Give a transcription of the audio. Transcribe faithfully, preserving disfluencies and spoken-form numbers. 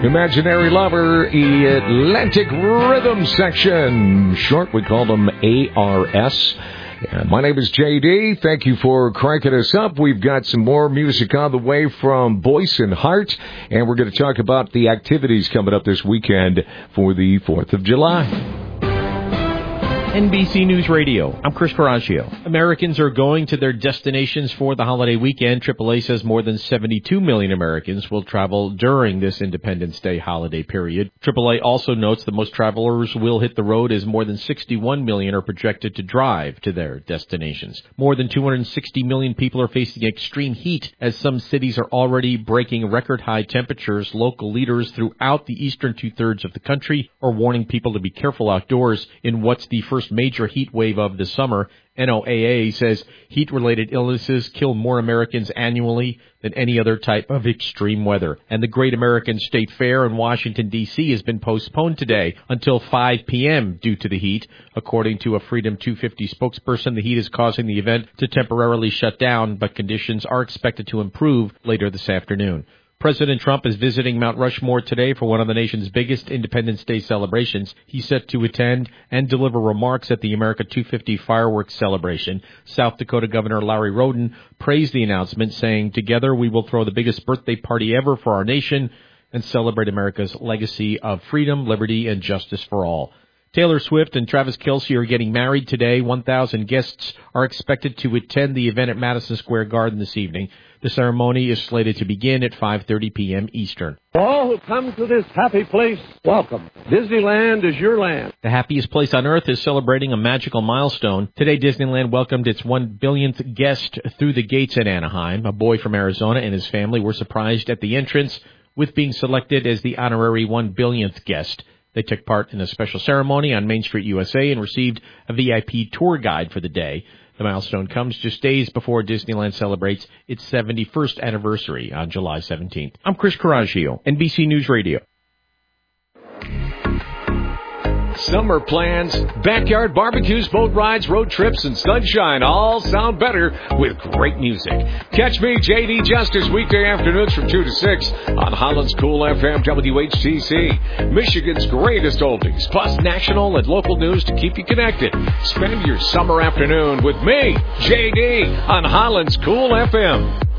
Imaginary Lover, Atlantic Rhythm Section. Short, we call them A R S. And my name is J D. Thank you for cranking us up. We've got some more music on the way from Boyce and Hart, and we're going to talk about the activities coming up this weekend for the fourth of July. N B C News Radio. I'm Chris Coraggio. Americans are going to their destinations for the holiday weekend. triple A says more than seventy-two million Americans will travel during this Independence Day holiday period. triple A also notes that most travelers will hit the road as more than sixty-one million are projected to drive to their destinations. More than two hundred sixty million people are facing extreme heat as some cities are already breaking record high temperatures. Local leaders throughout the eastern two-thirds of the country are warning people to be careful outdoors in what's the first major heat wave of the summer. N O A A says heat-related illnesses kill more Americans annually than any other type of extreme weather. And the Great American State Fair in Washington, D C has been postponed today until five p.m. due to the heat. According to a Freedom two fifty spokesperson, the heat is causing the event to temporarily shut down, but conditions are expected to improve later this afternoon. President Trump is visiting Mount Rushmore today for one of the nation's biggest Independence Day celebrations. He's set to attend and deliver remarks at the America two fifty fireworks celebration. South Dakota Governor Larry Roden praised the announcement, saying, "Together we will throw the biggest birthday party ever for our nation and celebrate America's legacy of freedom, liberty, and justice for all." Taylor Swift and Travis Kelce are getting married today. one thousand guests are expected to attend the event at Madison Square Garden this evening. The ceremony is slated to begin at five thirty p.m. Eastern. All who come to this happy place, welcome. Disneyland is your land. The happiest place on earth is celebrating a magical milestone. Today, Disneyland welcomed its one billionth guest through the gates at Anaheim. A boy from Arizona and his family were surprised at the entrance with being selected as the honorary one billionth guest. They took part in a special ceremony on Main Street, U S A, and received a V I P tour guide for the day. The milestone comes just days before Disneyland celebrates its seventy-first anniversary on July seventeenth. I'm Chris Coraggio, N B C News Radio. Summer plans, backyard barbecues, boat rides, road trips, and sunshine all sound better with great music. Catch me, J D Justice, weekday afternoons from two to six on Holland's Cool F M W H C C. Michigan's greatest oldies, plus national and local news to keep you connected. Spend your summer afternoon with me, J D, on Holland's Cool F M.